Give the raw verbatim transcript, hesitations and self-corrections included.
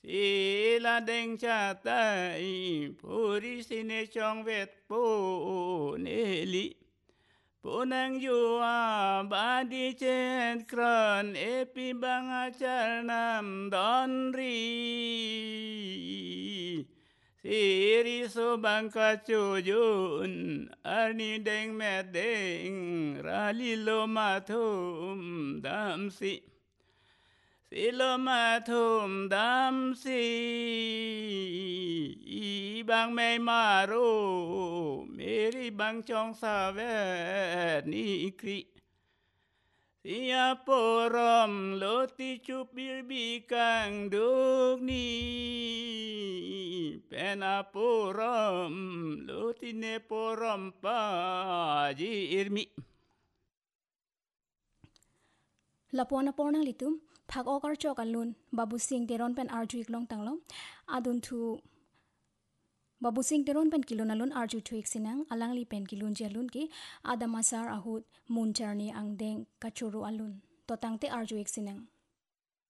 si la đeng cha tai puri sine chong vet po ne li punang yua ba di chen kran epi bang achal nam don ri siri so bang ka chujun ani deng me deng rali lo ma thum dam si Silo ma thum dam si bang me maro meri bang chong sa ve ni kri sia porom loti chup bir bi kang duk ni pena porom loti ne porom pa ji irmi Lapona pornang litum thak okar chok alun babu sing teron pen arjuik long tanglo adun thu babu sing teron pen kilon alun arju thuik sinang alang li pen kilon jalun ki adamasar ahut munjarni angdeng kachuru alun to tangte arjuik sinang